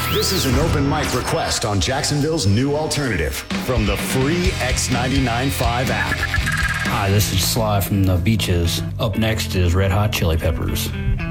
This is an open mic request on Jacksonville's new alternative from the free X99.5 app. Hi, this is Sly from the Beaches. Up next is Red Hot Chili Peppers.